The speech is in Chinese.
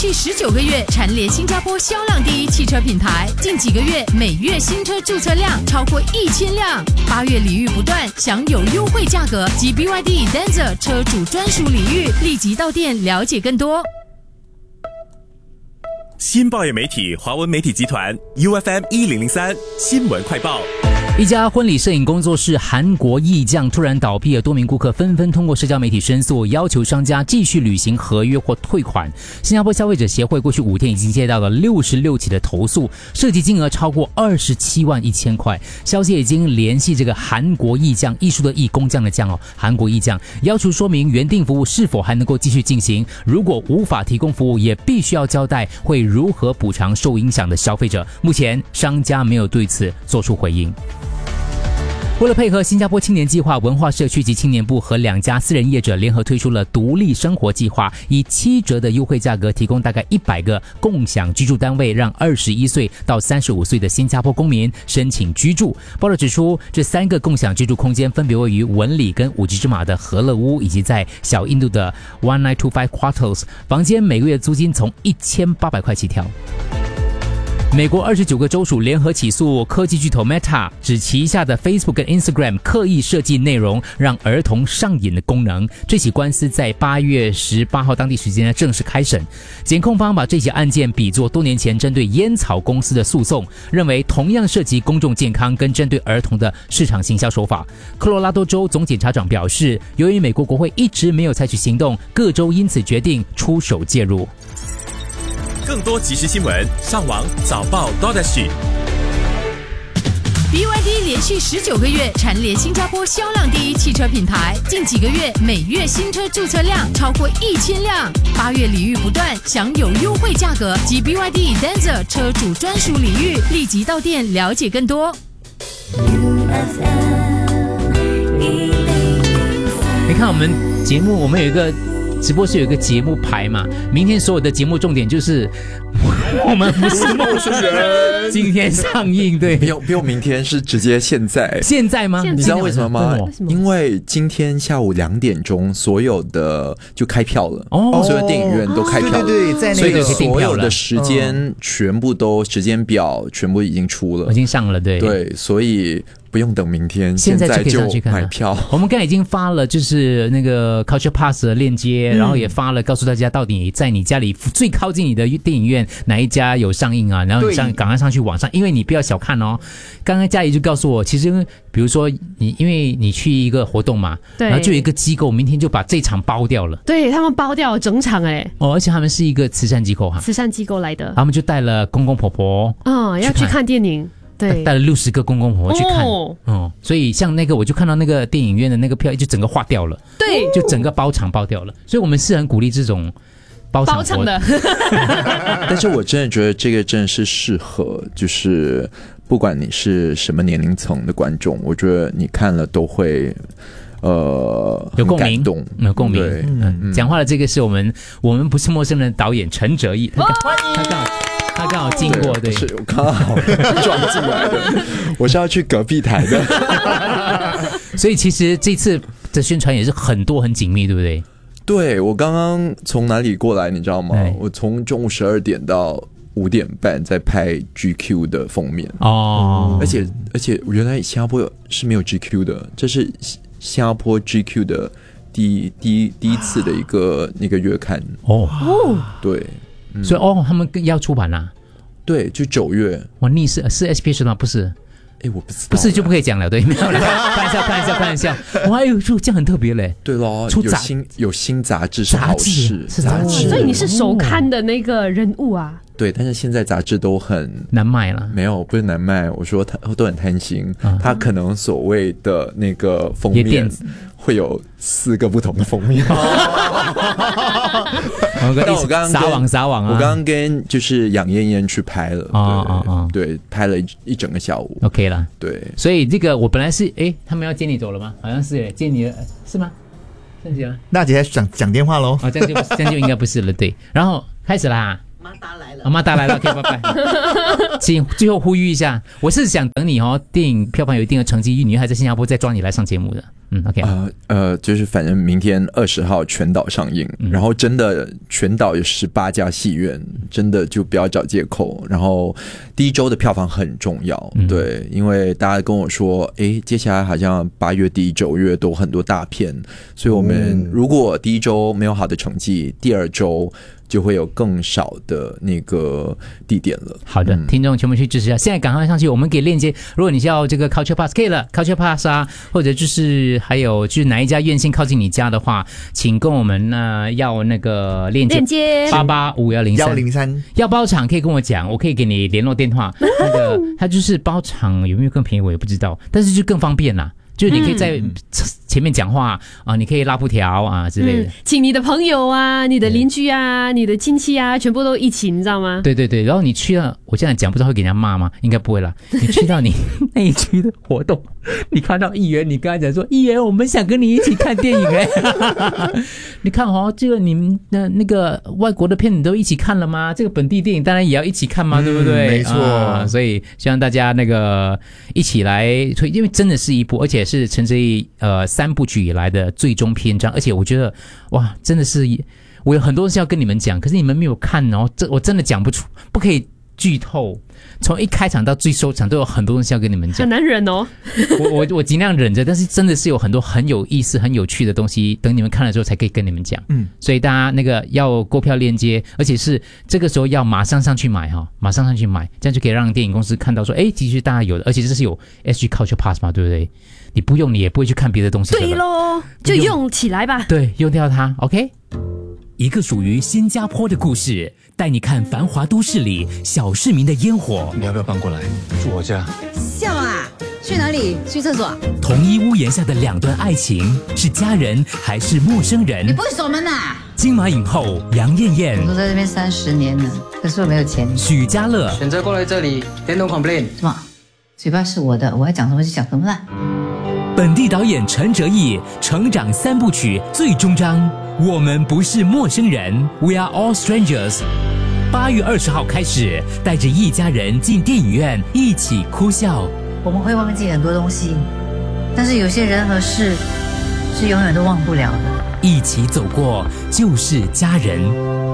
续19个月蝉联新加坡销量第一汽车品牌，近几个月每月新车注册量超过1000辆。8月礼遇不断，享有优惠价格及 BYD Denza 车主专属礼遇，立即到店了解更多。 新报业媒体华文媒体集团 UFM 1003新闻快报。 一家婚礼摄影工作室韩国艺匠突然倒闭了，多名顾客纷纷通过社交媒体申诉，要求商家继续履行合约或退款。新加坡消费者协会过去5天已经接到了66起的投诉，涉及金额超过27万1000块。消息已经联系这个韩国艺匠，艺术的艺，工匠的匠韩国艺匠，要求说明原定服务是否还能够继续进行，如果无法提供服务，也必须要交代会如何补偿受影响的消费者。目前商家没有对此做出回应。为了配合新加坡青年计划，文化社区及青年部和2家私人业者联合推出了独立生活计划，以7折的优惠价格提供大概100个共享居住单位，让21岁到35岁的新加坡公民申请居住。报道指出，这3个共享居住空间分别位于文里跟五吉之马的和乐屋，以及在小印度的1925 Quarters， 房间每个月租金从1800块起跳。美国29个州属联合起诉科技巨头 Meta， 指旗下的 Facebook 跟 Instagram 刻意设计内容让儿童上瘾的功能。这起官司在8月18号当地时间正式开审。检控方把这起案件比作多年前针对烟草公司的诉讼，认为同样涉及公众健康跟针对儿童的市场行销手法。科罗拉多州总检察长表示，由于美国国会一直没有采取行动，各州因此决定出手介入。 更多即时新闻，上网早报 .SG。 BYD 连续19个月蝉联新加坡销量第一汽车品牌，近几个月每月新车注册量超过1000辆。8月礼遇不断，享有优惠价格及 BYD Denza 车主专属礼遇，立即到店了解更多。 你看我们节目，我们有一个直播室有一个节目牌嘛，明天所有的节目重点就是我们不是陌生人，今天上映。对， 不用明天，是直接现在。 现在吗？ 你知道为什么吗？因为今天下午2点钟，所有的就开票了，所有的电影院都开票了， 对，在那个所以所有的时间全部都时间表全部已经出了， 已经上了， 对，所以不用等明天， 现在就可以上去看买票。 我们刚才已经发了就是那个 Culture Pass 的链接，然后也发了告诉大家到底在你家里最靠近你的电影院哪一家有上映啊，然后你赶快上去网上，因为你不要小看哦。刚刚嘉怡就告诉我，其实比如说因为你去一个活动嘛，然后就有一个机构明天就把这场包掉了， 对，他们包掉整场而且他们是一个慈善机构慈善机构来的， 他们就带了公公婆婆要去看电影。对， 带了60个公公婆婆去看，所以像那个我就看到那个电影院的那个票就整个划掉了， 对， 就整个包场包掉了，所以我们是很鼓励这种包场的。 但是我真的觉得这个真的是适合，就是不管你是什么年龄层的观众，我觉得你看了都会有共鸣，有共鸣。讲话的这个是我们不是陌生人的导演陈哲毅，他刚好经过，对， 是我刚好撞进来的，我是要去隔壁台的。 所以其实这次的宣传也是很多很紧密，对不对？ 对，我刚刚从哪里过来你知道吗？我从中午12点到5点半在拍 GQ 的封面而且原来新加坡是没有 GQ 的，这是新加坡 GQ 的第一次的一个月刊对。 所以他们要出版啦？ 对，就9月。 哇，逆是 SPH 吗？不是， 我不知道， 不是就不可以讲了，对，没有了，开玩笑。哇，这样很特别嘞。 对咯，有新杂志是好事，杂志。 所以你是首刊的那个人物啊？ 对，但是现在杂志都很难卖了。 没有，不是难卖，我说他都很贪心，他可能所谓的那个封面会有4个不同的封面。但我刚刚撒网我刚刚跟就是杨艳艳去拍了，对，拍了一整个下午 ，OK 了。 对， 所以这个我本来是他们要接你走了吗？好像是接你了，是吗？这样娜姐讲电话喽。 这样就应该不是了，对。然后开始啦。妈打来了 OK 拜拜。请最后呼吁一下，我是想等你电影票房有一定的成绩，女孩在新加坡再抓你来上节目的。OK。 就是反正明天20号全岛上映，然后真的全岛有18家戏院，真的就不要找借口。然后第一周的票房很重要，对，因为大家跟我说，接下来好像8月第一9月都很多大片，所以我们如果第一周没有好的成绩，第二周就会有更少的那个地点了。 好的，听众全部去支持一下，现在赶快上去，我们给链接。如果你是要这个 Culture Pass 可以了 ，Culture Pass 啊，或者就是还有就是哪一家院线靠近你家的话，请跟我们要那个链接885103，要包场可以跟我讲，我可以给你联络电话。那个他就是包场有没有更便宜我也不知道，但是就更方便啦。就是你可以在前面讲话啊，你可以拉布条啊之类的， 请你的朋友啊、你的邻居啊、你的亲戚啊，全部都一起，你知道吗？ 对对对，然后你去了，我这样讲不知道会给人家骂吗？应该不会啦。你去到你那一区的活动，你看到议员，你跟他讲说，议员，我们想跟你一起看电影你看这个你们的那个外国的片你都一起看了吗？这个本地电影当然也要一起看嘛，对不对？ 没错， 所以希望大家那个一起来推，因为真的是一部，而且是陈哲艺3部曲以来的最终篇章，而且我觉得哇，真的是我有很多事要跟你们讲，可是你们没有看我真的讲不出，不可以剧透，从一开场到最收场都有很多东西要跟你们讲， 很难忍哦。 我尽量忍着，但是真的是有很多很有意思、很有趣的东西，等你们看了之后才可以跟你们讲。所以大家那个要购票链接，而且是这个时候要马上上去买马上上去买，这样就可以让电影公司看到说，其实大家有的，而且这是有 SG Culture Pass 嘛，对不对？你不用，你也不会去看别的东西。 对咯，就用起来吧。 对，用掉它 ，OK。 一个属于新加坡的故事，带你看繁华都市里小市民的烟火。 你要不要搬过来住我家？ 笑啊！去哪里？去厕所？ 同一屋檐下的2段爱情，是家人还是陌生人？ 你不会锁门啊？ 金马影后杨艳艳， 我都在这边30年了，可是我没有钱。 许家乐选择过来这里，then don't complain。 什么？嘴巴是我的，我要讲什么就讲什么啦。 本地导演陈哲艺成长3部曲最终章，我们不是陌生人 ，We are all strangers。8月20号开始，带着一家人进电影院一起哭笑。 我们会忘记很多东西，但是有些人和事是永远都忘不了的。 一起走过就是家人。